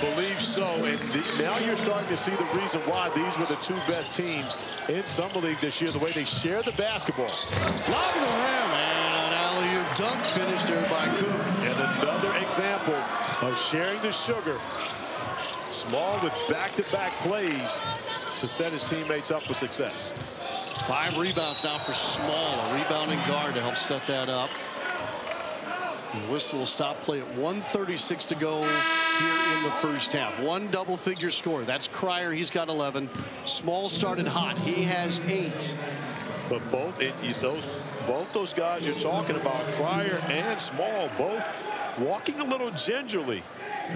believe so. And now you're starting to see the reason why these were the two best teams in Summer League this year, the way they share the basketball. Lob to the rim, and an alley-oop dunk finished there by Cooper. And another example of sharing the sugar. Small with back-to-back plays to set his teammates up for success. 5 rebounds now for Small, a rebounding guard to help set that up. The whistle will stop play at 1:36 to go here in the first half. One double-figure score. That's Cryer. He's got 11. Small started hot. He has 8. But both those guys you're talking about, Cryer and Small, both walking a little gingerly.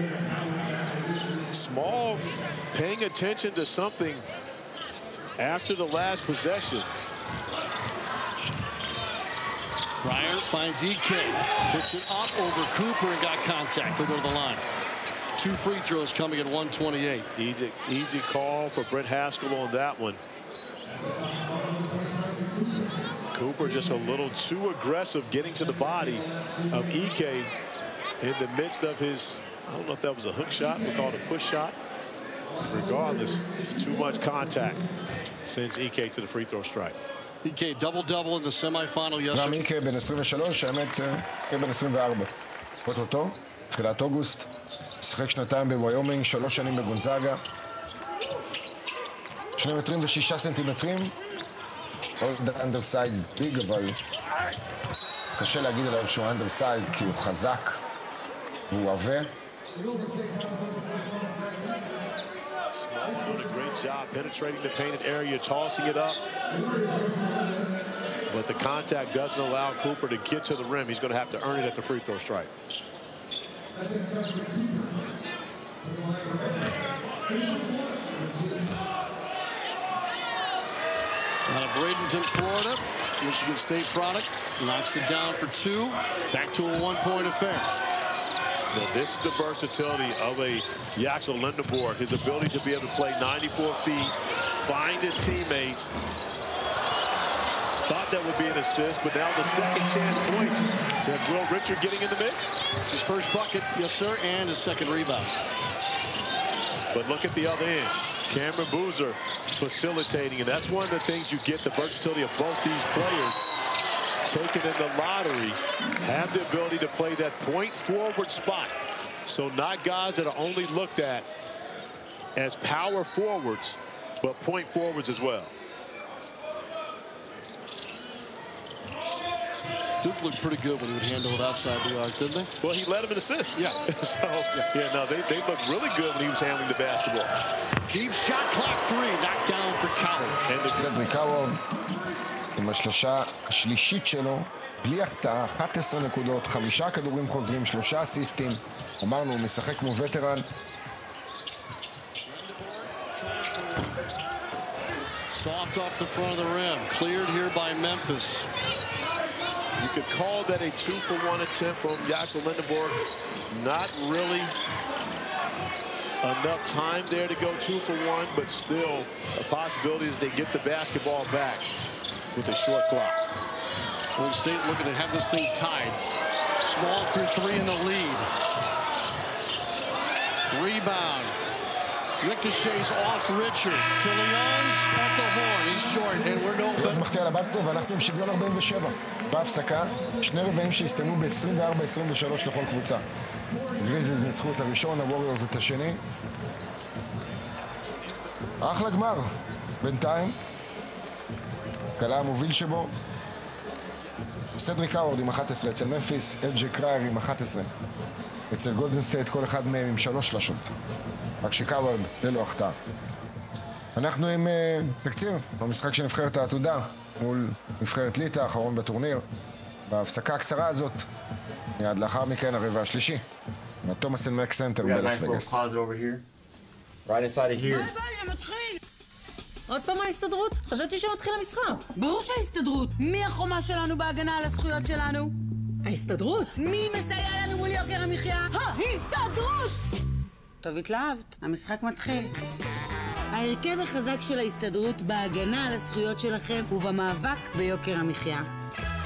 Small paying attention to something after the last possession. Cryer finds EK. Puts it up over Cooper and got contact. He'll go to the line. 2 free throws coming at 1:28. Easy call for Brett Haskell on that one. Cooper just a little too aggressive getting to the body of EK in the midst of his, I don't know if that was a hook shot, we call it a push shot. Regardless, too much contact sends EK to the free throw strike. EK double-double in the semifinal yesterday. גם EK בן 23, האמת, בן 24. אותו, תחילת אוגוסט, שיחק 2 בוויומינג, 3 שנים בגונזאגה. 2 מטרים ו6 סנטימטרים. עוד אנדרסייזד ביג, אבל קשה להגיד עליו שהוא אנדרסייזד כי הוא חזק והוא עבה. Doing a great job penetrating the painted area, tossing it up. But the contact doesn't allow Cooper to get to the rim. He's going to have to earn it at the free throw strike. Out of Bradenton, Florida, Michigan State product, knocks it down for 2. Back to a 1-point affair. Now, this is the versatility of a Yaxel Lindenborg, his ability to be able to play 94 feet, find his teammates. Thought that would be an assist, but now the second chance points. So Will Richard getting in the mix? It's his first bucket, yes sir, and his second rebound. But look at the other end. Cameron Boozer facilitating, and that's one of the things you get, the versatility of both these players. Taken in the lottery, have the ability to play that point forward spot. So not guys that are only looked at as power forwards, but point forwards as well. Duke looked pretty good when he would handle it outside the arc, didn't they? Well, he led him in assists. Yeah. So, yeah, no, they looked really good when he was handling the basketball. Deep shot clock 3, knocked down for Coward. סדריק האוורד עם השלושה השלישית שלו, בלי הקטעה, 11 נקודות, 5 כדורים חוזרים, 3 אסיסטים. אמרנו, הוא משחק כמו וטרן. Soft off the front of the rim, cleared here by Memphis. You could call that a 2-for-1 attempt from Yaxel Lindenborg. Not really enough time there to go 2-for-1, but still a possibility that they get the basketball back with a short clock. Golden State looking to have this thing tied. Small for 3 in the lead. Rebound. Ricochets off Richard. Tillions at the horn. He's short, and we're no better. מחטיא על הבאסטר, ואנחנו עם שוויון 47. בהפסקה, 2 רבעים שהסתיימו ב-24-23 לכל קבוצה. גריזיז ניצחו את הראשון, הווריורס את השני. אחלה גמר. בינתיים. קלה המוביל שבו. סדריק האוורד עם 11 אצל ממפיס, אל.ג'יי קרייר עם 11. אצל גולדן סטייט כל אחד מהם עם 3 שלשות. רק שקאוורד ללא החטאה. אנחנו עם תקציר במשחק של נבחרת העתודה מול נבחרת ליטא, האחרון בטורניר. בהפסקה הקצרה הזאת, מיד לאחר מכן הרבע השלישי. מהתומאס אנד מק סנטר בלאס וגאס. עוד פעם ההסתדרות? חשבתי שמתחיל המשחק. ברור שההסתדרות. מי החומה שלנו בהגנה על הזכויות שלנו? ההסתדרות? מי מסייע לנו מול יוקר המחיה? ההסתדרות! טוב, התלהבת. המשחק מתחיל. ההרכב החזק של ההסתדרות בהגנה על הזכויות שלכם ובמאבק ביוקר המחיה.